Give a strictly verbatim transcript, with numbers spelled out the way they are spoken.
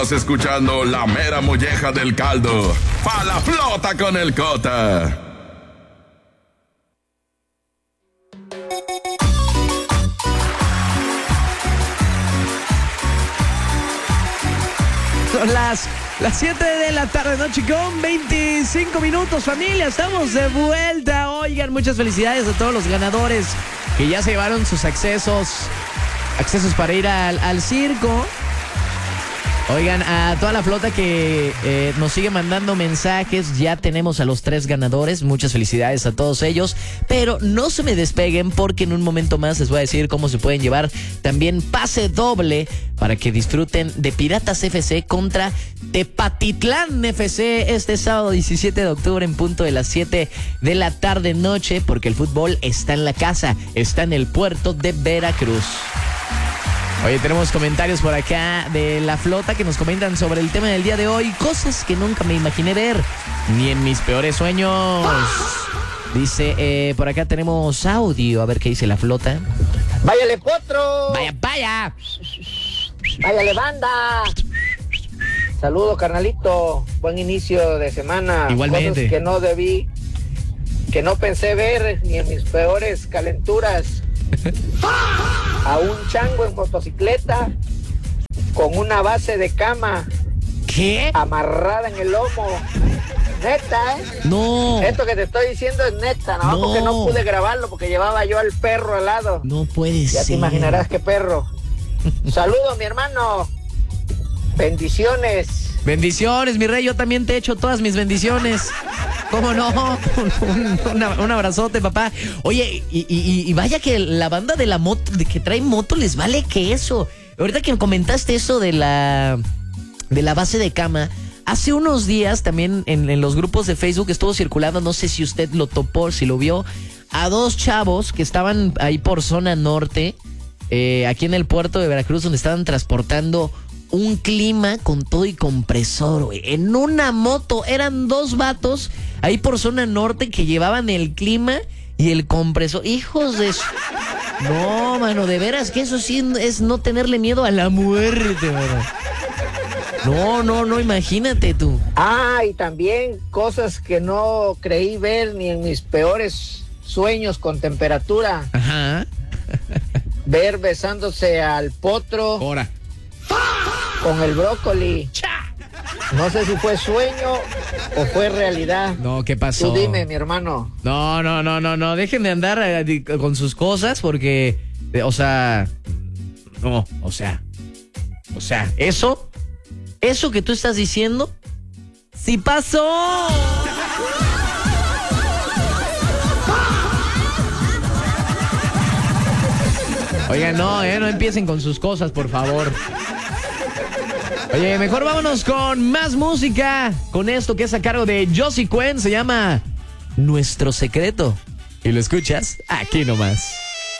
Estás escuchando la mera molleja del caldo. Pa' la flota con el Cota. Son las, las siete de la tarde, noche con veinticinco minutos, familia. Estamos de vuelta. Oigan, muchas felicidades a todos los ganadores que ya se llevaron sus accesos, accesos para ir al, al circo. Oigan, a toda la flota que eh, nos sigue mandando mensajes, ya tenemos a los tres ganadores, muchas felicidades a todos ellos, pero no se me despeguen porque en un momento más les voy a decir cómo se pueden llevar también pase doble para que disfruten de Piratas F C contra Tepatitlán F C este sábado diecisiete de octubre en punto de las siete de la tarde noche, porque el fútbol está en la casa, está en el puerto de Veracruz. Oye, tenemos comentarios por acá de la flota que nos comentan sobre el tema del día de hoy. Cosas que nunca me imaginé ver, ni en mis peores sueños. Dice, eh, por acá tenemos audio, a ver qué dice la flota. ¡Váyale, potro! ¡Vaya, vaya! ¡Váyale, banda! Saludos, carnalito. Buen inicio de semana. Igualmente. Cosas que no debí, que no pensé ver ni en mis peores calenturas. A un chango en motocicleta con una base de cama. ¿Qué? Amarrada en el lomo. Neta, ¿eh? No. Esto que te estoy diciendo es neta, ¿no? No. Porque no pude grabarlo porque llevaba yo al perro al lado. No puede Ya ser. te imaginarás qué perro. Saludos, mi hermano. Bendiciones. Bendiciones, mi rey, yo también te echo todas mis bendiciones. ¿Cómo no? Un, un, un abrazote, papá. Oye, y, y, y vaya que la banda de la moto, de que trae moto, les vale que eso. Ahorita que comentaste eso de la, de la base de cama, hace unos días también en, en los grupos de Facebook estuvo circulando, no sé si usted lo topó, si lo vio, a dos chavos que estaban ahí por zona norte, eh, aquí en el puerto de Veracruz, donde estaban transportando un clima con todo y compresor, güey. En una moto, eran dos vatos ahí por zona norte que llevaban el clima y el compresor. Hijos de... Su... No, mano, de veras que eso sí es no tenerle miedo a la muerte, mano. No, no, no, imagínate tú. Ah, y también cosas que no creí ver ni en mis peores sueños con temperatura. Ajá. Ver besándose al potro. Ahora. Con el brócoli. No sé si fue sueño o fue realidad. No, ¿qué pasó? Tú dime, mi hermano. No, no, no, no, no. Dejen de andar eh, con sus cosas porque, eh, o sea, no, o sea, o sea, eso, eso que tú estás diciendo, sí pasó. Oigan, no, eh, no empiecen con sus cosas, por favor. Oye, mejor vámonos con más música, con esto que es a cargo de Josie Cuen, se llama Nuestro Secreto. Y lo escuchas aquí nomás.